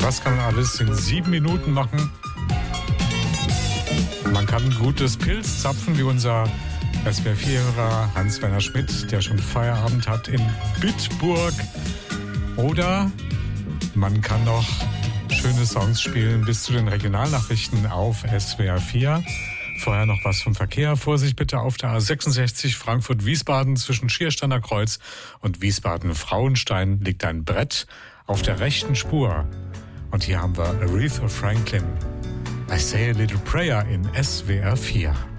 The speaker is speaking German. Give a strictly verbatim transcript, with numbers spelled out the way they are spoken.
Was kann man alles in sieben Minuten machen? Man kann ein gutes Pilz zapfen, wie unser S W R vier-Hörer Hans-Werner Schmidt, der schon Feierabend hat in Bitburg. Oder man kann noch schöne Songs spielen bis zu den Regionalnachrichten auf S W R vier. Vorher noch was vom Verkehr. Vorsicht bitte auf der A sechsundsechzig Frankfurt-Wiesbaden zwischen Schiersteiner Kreuz und Wiesbaden-Frauenstein liegt ein Brett auf der rechten Spur. Und hier haben wir Aretha Franklin. I Say a Little Prayer in S W R vier.